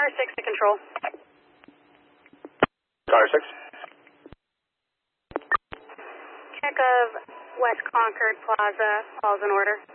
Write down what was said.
Car 6 to control. Car 6. Check of West Concord Plaza. All's in order.